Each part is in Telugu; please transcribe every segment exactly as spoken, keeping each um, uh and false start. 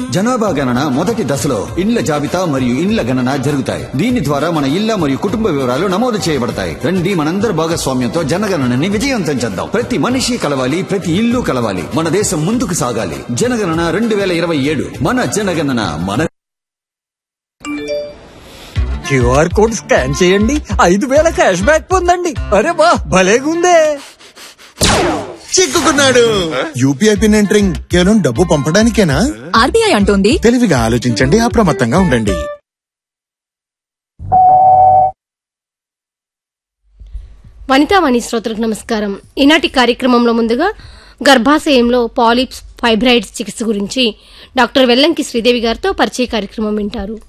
జనాభా గణన మొదటి దశలో ఇండ్ల జాబితా మరియు ఇండ్ల గణన జరుగుతాయి. దీని ద్వారా మన ఇళ్ల మరియు కుటుంబ వివరాలు నమోదు చేయబడతాయి. రండి, మనందరి భాగస్వామ్యంతో జనగణనని విజయవంతం చేద్దాం. ప్రతి మనిషి కలవాలి, ప్రతి ఇల్లు కలవాలి. మన దేశం ముందుకు సాగాలి. జనగణన రెండు వేల ఇరవై ఏడు మన జనగణన మన. క్యూఆర్ కోడ్ స్కాన్ చేయండి, ఐదు వేల క్యాష్ బ్యాక్ పొందండి. అరే వా, భలేగుందే. చిక్కుకున్నాడు. యూపీఐ పిన్ ఎంటరింగ్ కేవలం డబ్బు పంపడానికేనా? ఆర్బీఐ అంటోంది తెలివిగా ఆలోచించండి, అప్రమత్తంగా ఉండండి. వనితావాణి శ్రోతలకు నమస్కారం. ఈనాటి కార్యక్రమంలో ముందుగా గర్భాశయంలో పాలిప్స్, ఫైబ్రాయిడ్స్ చికిత్స గురించి డాక్టర్ వెల్లంకి శ్రీదేవి గారితో పరిచయ కార్యక్రమం వింటారు.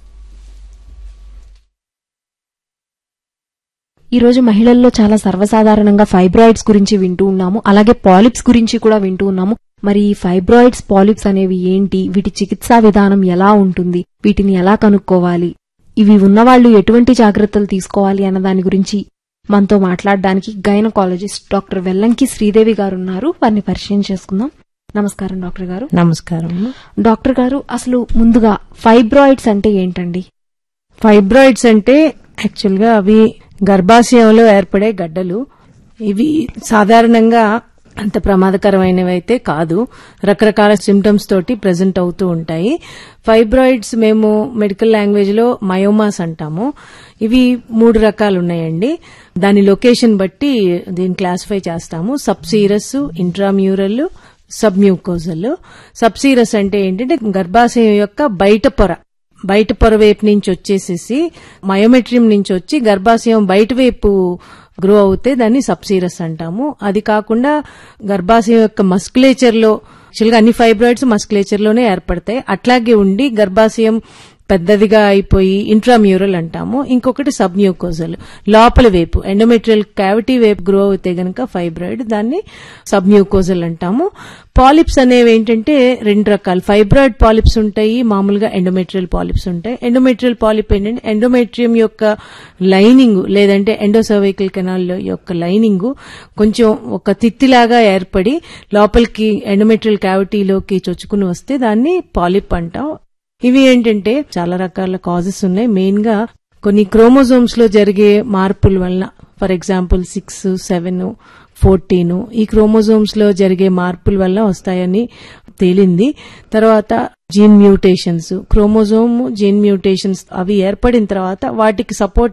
ఈ రోజు మహిళల్లో చాలా సర్వసాధారణంగా ఫైబ్రాయిడ్స్ గురించి వింటూ ఉన్నాము, అలాగే పాలిప్స్ గురించి కూడా వింటూ ఉన్నాము. మరి ఈ ఫైబ్రాయిడ్స్, పాలిప్స్ అనేవి ఏంటి, వీటి చికిత్సా విధానం ఎలా ఉంటుంది, వీటిని ఎలా కనుక్కోవాలి, ఇవి ఉన్నవాళ్లు ఎటువంటి జాగ్రత్తలు తీసుకోవాలి అన్న దాని గురించి మనతో మాట్లాడడానికి గైనకాలజిస్ట్ డాక్టర్ వెల్లంకి శ్రీదేవి గారు ఉన్నారు. వారిని పరిచయం చేసుకుందాం. నమస్కారం డాక్టర్ గారు. నమస్కారం డాక్టర్ గారు, అసలు ముందుగా ఫైబ్రాయిడ్స్ అంటే ఏంటండి? ఫైబ్రాయిడ్స్ అంటే యాక్చువల్ గా అవి గర్భాశయంలో ఏర్పడే గడ్డలు. ఇవి సాధారణంగా అంత ప్రమాదకరమైనవి అయితే కాదు, రకరకాల సిమ్టమ్స్ తోటి ప్రెజెంట్ అవుతూ ఉంటాయి. ఫైబ్రాయిడ్స్ మేము మెడికల్ లాంగ్వేజ్ లో మయోమాస్ అంటాము. ఇవి మూడు రకాలు ఉన్నాయండి. దాని లొకేషన్ బట్టి దీన్ని క్లాసిఫై చేస్తాము. సబ్సీరస్, ఇంట్రామ్యూరల్, సబ్మ్యూకోజల్. సబ్సీరస్ అంటే ఏంటంటే గర్భాశయం యొక్క బయట పొర బయట పొర వైపు నుంచి వచ్చేసేసి మయోమెట్రియం నుంచి వచ్చి గర్భాశయం బయట వైపు గ్రో అవుతే దాన్ని సబ్సీరస్ అంటాము. అది కాకుండా గర్భాశయం యొక్క మస్కులేచర్ లో, యాక్చువల్గా అన్ని ఫైబ్రాయిడ్స్ మస్కులేచర్ లోనే ఏర్పడతాయి, అట్లాగే ఉండి గర్భాశయం పెద్దదిగా అయిపోయి ఇంట్రామ్యూరల్ అంటాము. ఇంకొకటి సబ్మ్యూకోజల్, లోపల వైపు ఎండోమెట్రియల్ క్యావిటీ వైపు గ్రో అవుతే గనక ఫైబ్రాయిడ్, దాన్ని సబ్మ్యూకోజల్ అంటాము. పాలిప్స్ అనేవి ఏంటంటే రెండు రకాలు. ఫైబ్రాయిడ్ పాలిప్స్ ఉంటాయి, మామూలుగా ఎండోమెట్రియల్ పాలిప్స్ ఉంటాయి. ఎండోమెట్రియల్ పాలిప్ ఏంటంటే ఎండోమెట్రియం యొక్క లైనింగ్ లేదంటే ఎండోసర్వైకల్ కెనాల్ యొక్క లైనింగ్ కొంచెం ఒక తిత్తిలాగా ఏర్పడి లోపలికి ఎండోమెట్రియల్ క్యావిటీలోకి చొచ్చుకుని వస్తే దాన్ని పాలిప్ అంటాం. ఇవి ఏంటంటే చాలా రకాల కాజెస్ ఉన్నాయి. మెయిన్ గా కొన్ని క్రోమోజోమ్స్ లో జరిగే మార్పుల వలన, for example six, seven, fourteen ఈ క్రోమోజోమ్స్ లో జరిగే మార్పుల వల్ల వస్తాయని తేలింది. తర్వాత gene mutations, chromosome gene mutations అవి ఏర్పడిన తర్వాత వాటికి సపోర్ట్